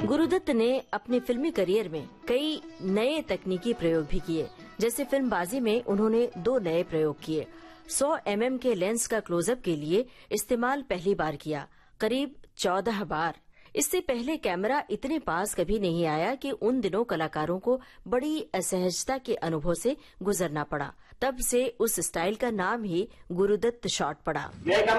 गुरुदत्त ने अपने फिल्मी करियर में कई नए तकनीकी प्रयोग भी किए। जैसे फिल्मबाजी में उन्होंने 2 नए प्रयोग किए। 100 mm के लेंस का क्लोजअप के लिए इस्तेमाल पहली बार किया, करीब 14 बार। इससे पहले कैमरा इतने पास कभी नहीं आया कि उन दिनों कलाकारों को बड़ी असहजता के अनुभव से गुजरना पड़ा। तब से उस स्टाइल का नाम ही गुरुदत्त शॉट पड़ा।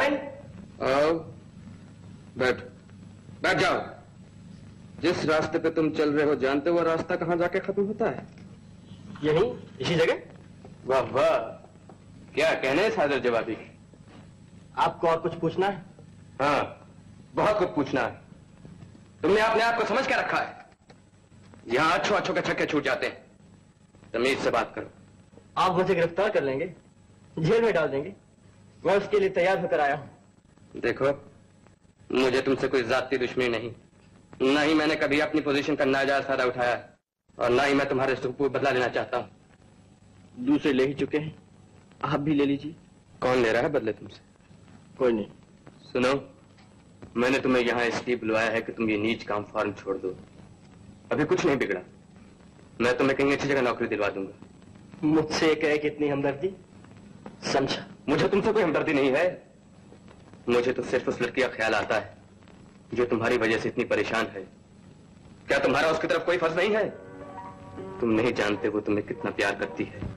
बैठ जाओ। जिस रास्ते पे तुम चल रहे हो जानते हो वो रास्ता कहाँ जाके खत्म होता है? यहीं, इसी जगह। वाह वाह, क्या कहने सादर जवाबी। आपको और कुछ पूछना है? हाँ, बहुत कुछ पूछना है। तुमने अपने आप को समझ क्या रखा है? यहाँ अच्छों के छक्के छूट जाते हैं। तमीज से बात करो। आप मुझे गिरफ्तार कर लेंगे, जेल में डाल देंगे। मैं उसके लिए तैयार होकर आया हूँ। देखो, मुझे तुमसे कोई जाती दुश्मनी नहीं, न ही मैंने कभी अपनी पोजीशन का नाजायज फायदा उठाया और न ही मैं तुम्हारे सुख पर बदला लेना चाहता हूँ। दूसरे ले ही चुके हैं, आप भी ले लीजिए। कौन ले रहा है बदले तुमसे? कोई नहीं। सुनो, मैंने तुम्हें यहाँ इसलिए बुलवाया है कि तुम ये नीच काम फौरन छोड़ दो। अभी कुछ नहीं बिगड़ा, मैं तुम्हें कहीं अच्छी जगह नौकरी दिलवा दूंगा। मुझसे कहे कि इतनी हमदर्दी? समझा? मुझे तुमसे कोई हमदर्दी नहीं है। मुझे तो सिर्फ उस लड़की का ख्याल आता है जो तुम्हारी वजह से इतनी परेशान है। क्या तुम्हारा उसकी तरफ कोई फर्ज नहीं है? तुम नहीं जानते वो तुम्हें कितना प्यार करती है।